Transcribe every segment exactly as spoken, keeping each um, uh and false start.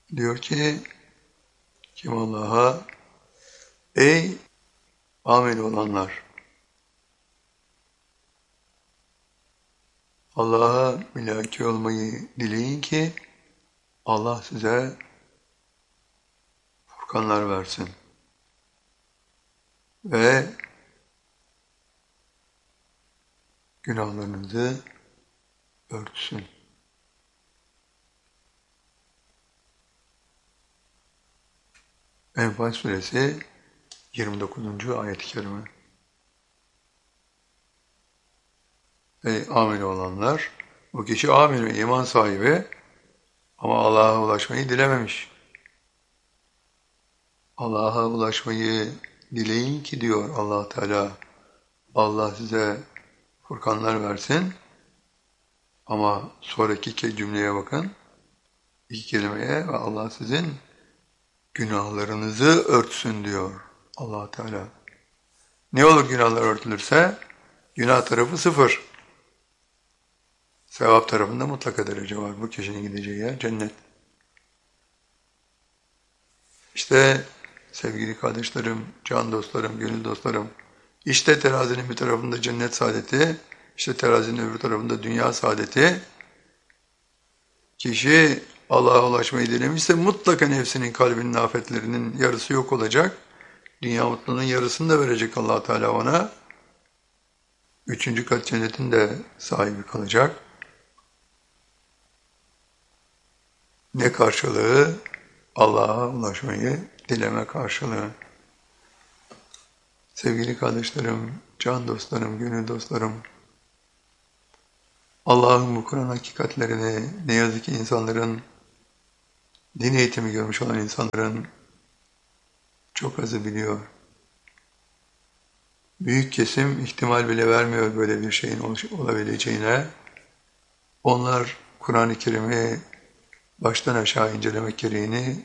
Diyor ki kim Allah'a ey amel olanlar Allah'a mülaki olmayı dileyin ki Allah size furkanlar versin ve günahlarınızı örtsün. Enfal suresi yirmi dokuzuncu ayet-i kerime. Ey amel olanlar, bu kişi amel ve iman sahibi ama Allah'a ulaşmayı dilememiş. Allah'a ulaşmayı dileyin ki diyor Allah Teala, Allah size furkanlar versin. Ama sonraki cümleye bakın, iki kelimeye ve Allah sizin günahlarınızı örtsün diyor Allah Teala. Ne olur günahlar örtülürse? Günah tarafı sıfır. Sevap tarafında mutlaka derece var. Bu kişinin gideceği yer cennet. İşte sevgili kardeşlerim, can dostlarım, gönül dostlarım, işte terazinin bir tarafında cennet saadeti, işte terazinin öbür tarafında dünya saadeti. Kişi Allah'a ulaşmayı dilemişse mutlaka nefsinin, kalbinin afetlerinin yarısı yok olacak. Dünya mutluluğunun yarısını da verecek Allah Teala ona. Üçüncü kat cennetin de sahibi kalacak. Ne karşılığı? Allah'a ulaşmayı dileme karşılığı. Sevgili kardeşlerim, can dostlarım, gönül dostlarım, Allah'ın bu Kur'an hakikatlerini ne yazık ki insanların, din eğitimi görmüş olan insanların çok azı biliyor. Büyük kesim ihtimal bile vermiyor böyle bir şeyin olabileceğine. Onlar Kur'an-ı Kerim'i baştan aşağı incelemek gereğini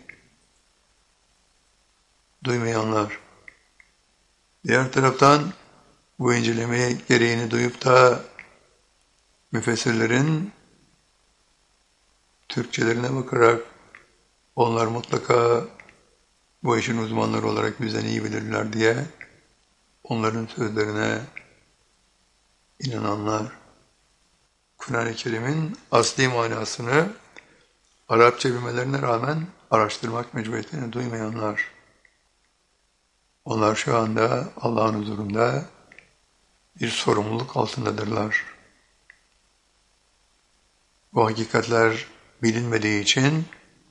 duymayanlar. Diğer taraftan bu incelemeye gereğini duyup da müfessirlerin Türkçelerine bakarak onlar mutlaka bu işin uzmanları olarak bizden iyi bilirler diye onların sözlerine inananlar, Kur'an-ı Kerim'in asli manasını Arapça bilmelerine rağmen araştırmak mecburiyetini duymayanlar, onlar şu anda Allah'ın huzurunda bir sorumluluk altındadırlar. Bu hakikatler bilinmediği için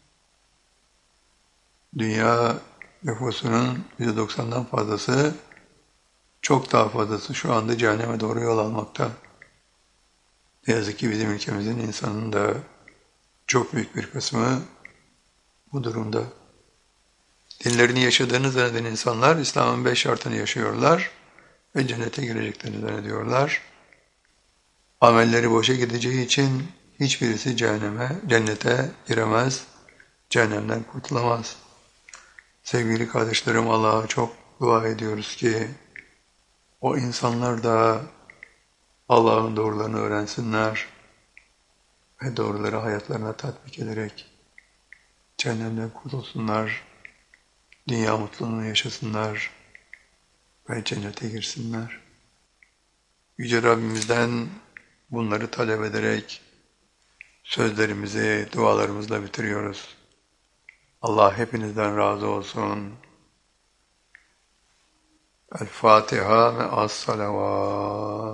dünya nüfusunun yüzde doksandan fazlası, çok daha fazlası şu anda cehenneme doğru yol almakta. Ne yazık ki bizim ülkemizin insanının da çok büyük bir kısmı bu durumda. Dinlerini yaşadığını zanneden insanlar İslam'ın beş şartını yaşıyorlar ve cennete gireceklerini zannediyorlar. Amelleri boşa gideceği için hiçbirisi cehenneme, cennete giremez, cehennemden kurtulamaz. Sevgili kardeşlerim, Allah'a çok dua ediyoruz ki o insanlar da Allah'ın doğrularını öğrensinler ve doğruları hayatlarına tatbik ederek cehennemden kurtulsunlar, dünya mutluluğunu yaşasınlar ve cennete girsinler. Yüce Rabbimizden bunları talep ederek sözlerimizi dualarımızla bitiriyoruz. Allah hepinizden razı olsun. El Fatiha ve as-salavat.